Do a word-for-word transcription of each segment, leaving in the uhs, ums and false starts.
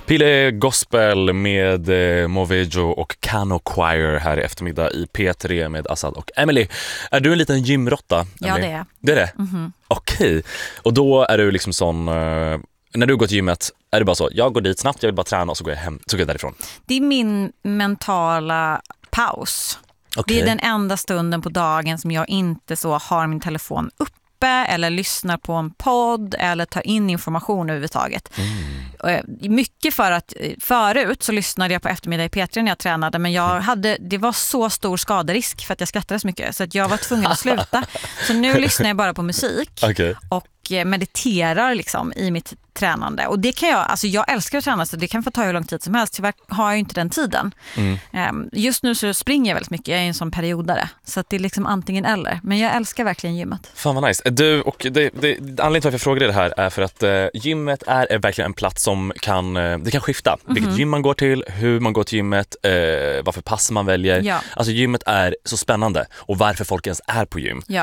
Pile Gospel med eh, Movejo och Kano Choir här i eftermiddag i P tre med Assad och Emily. Är du en liten gymrotta? Ja, Emily? det är. Det är det? Mm-hmm. Okej. Och då är du liksom sån... Eh, när du går till gymmet, är det bara så, jag går dit snabbt, jag vill bara träna och så går jag hem, så går jag därifrån? Det är min mentala paus. Okay. Det är den enda stunden på dagen som jag inte så har min telefon uppe eller lyssnar på en podd eller tar in information överhuvudtaget. Mm. Mycket för att förut så lyssnade jag på eftermiddag i P tre när jag tränade, men jag hade, det var så stor skaderisk för att jag skrattade så mycket så att jag var tvungen att sluta. Så nu lyssnar jag bara på musik okay. och mediterar liksom i mitt tränande. Och det kan jag, alltså jag älskar att träna så det kan få ta hur lång tid som helst. Tyvärr har jag ju inte den tiden. Mm. Just nu så springer jag väldigt mycket. Jag är en sån periodare. Så att det är liksom antingen eller. Men jag älskar verkligen gymmet. Fan vad nice. Du, och det, det, anledningen till att jag frågar dig det här är för att eh, gymmet är, är verkligen en plats som kan, eh, det kan skifta. Mm-hmm. Vilket gym man går till, hur man går till gymmet, eh, vad för pass man väljer. Ja. Alltså gymmet är så spännande. Och varför folk ens är på gym. Ja.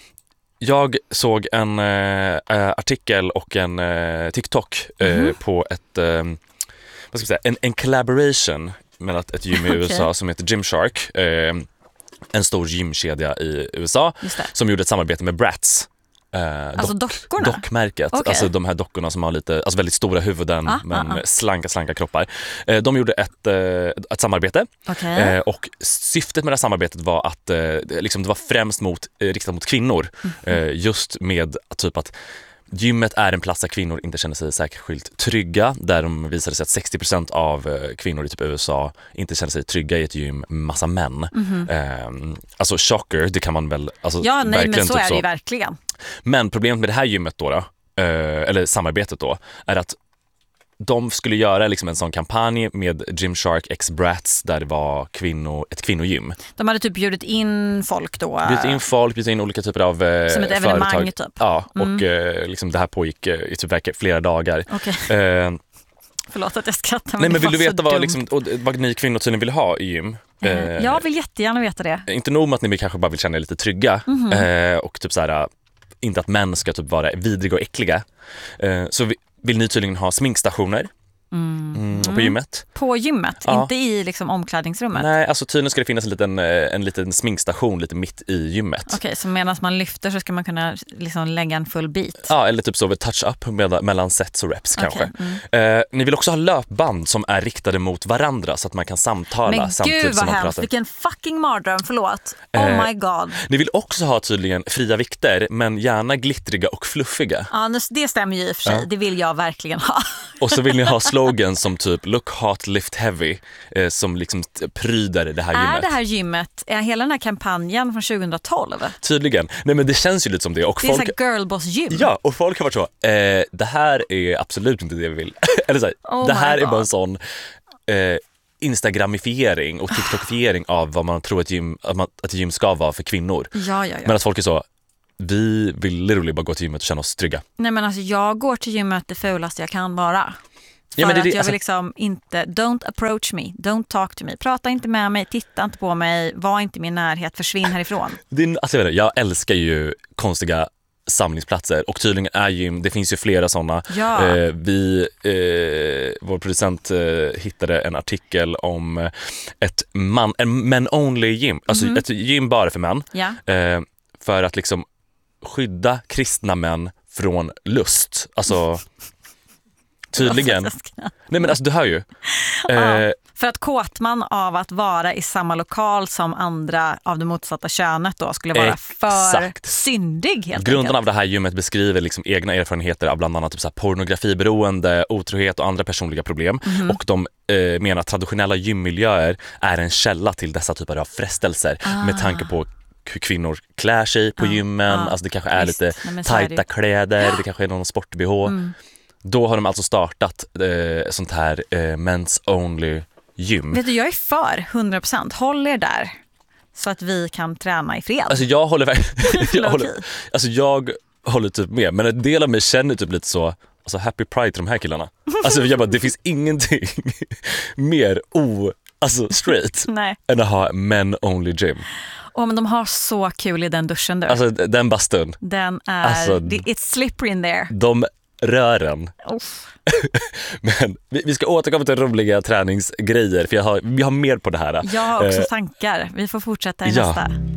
Jag såg en äh, artikel och en äh, TikTok äh, mm-hmm. på ett, äh, vad ska jag säga, en, en collaboration mellan ett gym i okay. U S A som heter Gymshark, äh, en stor gymkedja i U S A som gjorde ett samarbete med Bratz. Eh, alltså dock, dockorna? Dockmärket, okay. Alltså de här dockorna som har lite, alltså väldigt stora huvuden ah, men ah, ah. slanka, slanka kroppar. Eh, de gjorde ett, eh, ett samarbete okay. eh, och syftet med det här samarbetet var att eh, liksom, det var främst mot, eh, riktat mot kvinnor. Mm. Eh, just med typ att gymmet är en plats där kvinnor inte känner sig särskilt trygga. Där de visade sig att sextio procent av kvinnor i typ U S A inte känner sig trygga i ett gym. Massa män. Mm-hmm. Eh, alltså shocker, det kan man väl... Alltså, ja, nej, verkligen, men så typ är det ju så. verkligen. Men problemet med det här gymmet då, då eh, eller samarbetet då, är att de skulle göra liksom en sån kampanj med Gymshark x Bratz där det var kvinno, ett kvinnogym. De hade typ bjudit in folk då? Bjudit in folk, bjudit in olika typer av eh, som ett evenemang företag. Typ? Ja, mm. och eh, liksom det här pågick eh, i typ flera dagar. Okay. Eh, Förlåt att jag skrattar, men nej, men vill du veta vad, dumt. liksom, vad ni kvinnor tydligen vill ha i gym? Eh, jag vill jättegärna veta det. Inte nog med att ni kanske bara vill känna er lite trygga mm-hmm. eh, och typ så här, inte att män ska typ vara vidriga och äckliga. Eh, så vi, vill ni tydligen ha sminkstationer mm. Mm, på gymmet. På gymmet? Ja. Inte i liksom omklädningsrummet? Nej, alltså tydligen ska det finnas en liten, en liten sminkstation lite mitt i gymmet. Okej, okay, så medan man lyfter så ska man kunna liksom lägga en full bit? Ja, eller typ så ett touch-up mellan sets och reps okay. kanske. Mm. Eh, ni vill också ha löpband som är riktade mot varandra så att man kan samtala men samtidigt gud, som man hemskt. pratar. Vilken fucking mardröm, förlåt. Oh eh, my god. Ni vill också ha tydligen fria vikter, men gärna glittriga och fluffiga. Ja, det stämmer ju i och för sig. Ja. Det vill jag verkligen ha. Och så vill ni ha slogan som typ look hot, lift heavy, eh, som liksom pryder det här gymmet. Är det här gymmet, är hela den här kampanjen från tjugohundratolv? Tydligen. Nej, men det känns ju lite som det. Och det folk... är så här girlboss-gym. Ja, och folk har varit så, eh, det här är absolut inte det vi vill. Eller så här, oh det här är bara en sån eh, instagramifiering och tiktokifiering av vad man tror att, gym, att, man, att gym ska vara för kvinnor. Ja, ja, ja. Men att folk är så, vi vill literally bara gå till gymmet och känna oss trygga. Nej, men alltså jag går till gymmet det fulaste jag kan vara. För ja, men det, att jag alltså... vill liksom inte, don't approach me, don't talk to me, prata inte med mig, titta inte på mig, var inte i min närhet, försvinn härifrån. Det, alltså, jag, vet, jag älskar ju konstiga samlingsplatser och tydligen är gym, det finns ju flera sådana. Ja. Eh, vi, eh, vår producent eh, hittade en artikel om ett man, en men-only gym, alltså mm-hmm. ett gym bara för män. Ja. Eh, för att liksom skydda kristna män från lust. Alltså tydligen. Nej, men alltså du hör ju. Ja, eh, för att kåtman av att vara i samma lokal som andra av det motsatta könet då skulle vara exakt. För syndig helt Grundarna enkelt. av det här gymmet beskriver liksom egna erfarenheter av bland annat typ så här pornografiberoende, otrohet och andra personliga problem. Mm-hmm. Och de eh, menar att traditionella gymmiljöer är en källa till dessa typer av frestelser ah. med tanke på hur kvinnor klär sig på ah, gymmen. Ah, alltså det kanske är visst. Lite Nej, tajta kläder, det kanske är någon sport-B H. Mm. Då har de alltså startat eh, sånt här eh, men's only gym. Vet du, jag är för hundra procent. Håll er där så att vi kan träna i fred. Alltså jag håller jag håller, alltså jag håller typ med, men en del av mig känner typ lite så, alltså happy pride till de här killarna. Alltså jag bara, det finns ingenting mer o alltså straight Nej. än att ha men only gym. Åh, men de har så kul i den duschen där. Alltså den bastun. Den är, alltså, it's slippery in there. De rören. Men vi, vi ska återkomma till roliga träningsgrejer för jag har, vi har mer på det här. Jag har också eh, tankar. Vi får fortsätta i ja. nästa.